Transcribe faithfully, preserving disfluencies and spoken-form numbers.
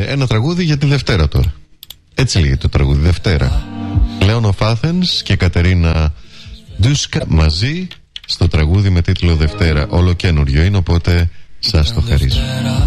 ένα τραγούδι για τη Δευτέρα τώρα. Έτσι λέγεται το τραγούδι, Δευτέρα. Λέων of Athens και Κατερίνα Ντούσκα μαζί στο τραγούδι με τίτλο Δευτέρα. Όλο καινούριο είναι, οπότε σας το χαρίζω.